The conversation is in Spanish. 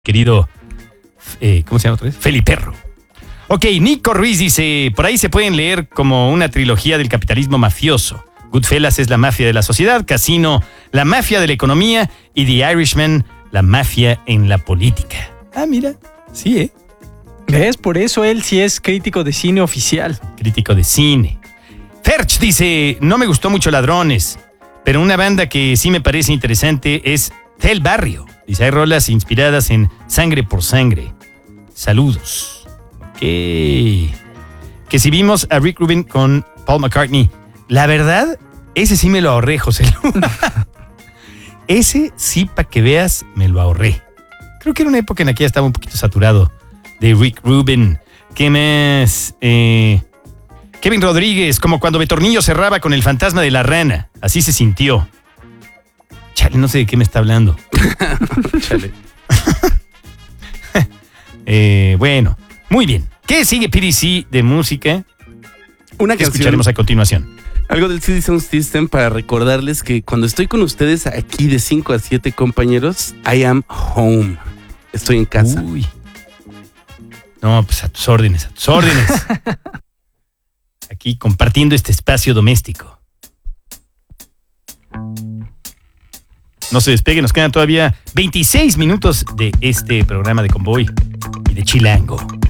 querido, ¿cómo se llama otra vez? Feliperro. Ok, Nico Ruiz dice, por ahí se pueden leer como una trilogía del capitalismo mafioso. Goodfellas es la mafia de la sociedad, Casino, la mafia de la economía y The Irishman, la mafia en la política. Ah, mira, sí, ¿Ves? Por eso él sí es crítico de cine oficial. Crítico de cine. Ferch dice, no me gustó mucho Ladrones, pero una banda que sí me parece interesante es Del Barrio. Dice, hay rolas inspiradas en Sangre por Sangre. Saludos. Ok. Que si vimos a Rick Rubin con Paul McCartney, la verdad, ese sí me lo ahorré, José Luna. Ese sí, para que veas, me lo ahorré. Creo que era una época en la que ya estaba un poquito saturado de Rick Rubin. ¿Qué más? Kevin Rodríguez, como cuando Betornillo cerraba con el fantasma de la rana. Así se sintió. Chale, no sé de qué me está hablando. Chale. Bueno, muy bien. ¿Qué sigue PDC de música? Una que canción, escucharemos a continuación. algo del CD Sound System para recordarles que cuando estoy con ustedes aquí de 5 a 7 compañeros, I am home. Estoy en casa. Uy. No, pues a tus órdenes, a tus órdenes. Aquí compartiendo este espacio doméstico. No se despegue, nos quedan todavía 26 minutos de este programa de Convoy y de Chilango.